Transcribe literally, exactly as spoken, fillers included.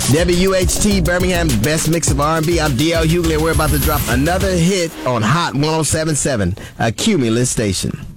W H T Birmingham's best mix of R and B. I'm D L Hughley, and we're about to drop another hit on Hot one oh seven point seven, a Cumulus station.